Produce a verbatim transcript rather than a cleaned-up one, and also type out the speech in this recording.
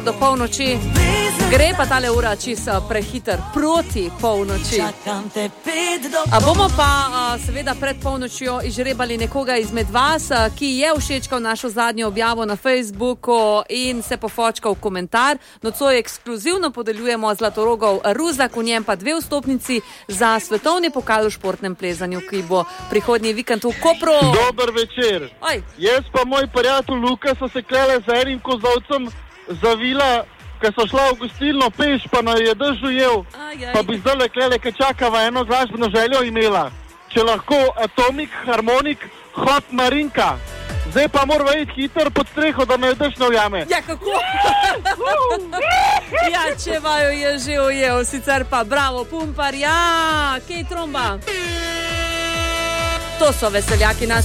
do polnoči. Gre pa tale ura čisto prehiter proti polnoči. A bomo pa a, seveda pred polnočjo izžrebali nekoga izmed vas, a, ki je všečkal našo zadnjo objavo na Facebooku in se pofočkal v komentar. Nocoj ekskluzivno podeljujemo Zlatorogov ruzak, v njem pa dve vstopnici za svetovni pokal v športnem plezanju, ki bo prihodnji vikend v Kopru. Dober večer. Oj. Jaz pa moj prijatelj Luka so se klele z enim kozovcem zavila, ker so šla v gostilno peš, pa na je dež ujel, pa bi zdaj klele, ker čakava eno glasbeno željo imela. Če lahko Atomik, Harmonik, Hot Marinka. Zdaj pa morava iti hiter pod streho, da me dež ne ujame. Ja, kako? Ja, če vaju je že ujel, sicer pa bravo, Pumpar, ja, kej tromba. To so veseljaki nas.